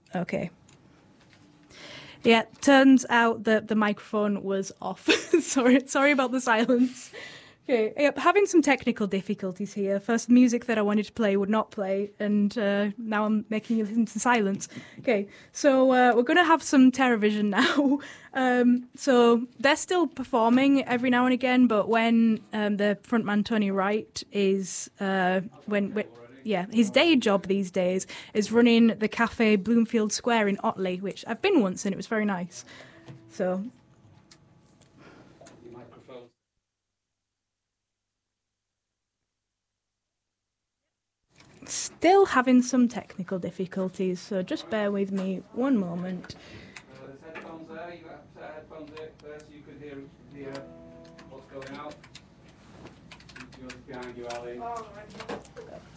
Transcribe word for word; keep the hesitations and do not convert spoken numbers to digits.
Okay. Yeah, turns out that the microphone was off. sorry, sorry about the silence. Okay, yep, having some technical difficulties here. First, music that I wanted to play would not play, and uh, now I'm making you listen to silence. Okay, so uh, we're going to have some TerraVision now. um, so they're still performing every now and again, but when um, the frontman Tony Wright is uh, when, when yeah, his day job these days is running the cafe Bloomfield Square in Otley, which I've been once and it was very nice. So. Still having some technical difficulties, so just bear with me one moment. Uh, there's headphones there, you got uh, headphones there, there so you could hear, hear what's going out. Yours behind you, Ali. Oh, right.